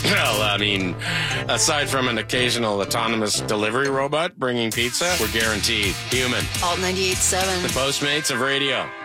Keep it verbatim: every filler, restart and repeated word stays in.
Well, I mean, aside from an occasional autonomous delivery robot bringing pizza, we're guaranteed human. Alt ninety-eight point seven. The Postmates of radio.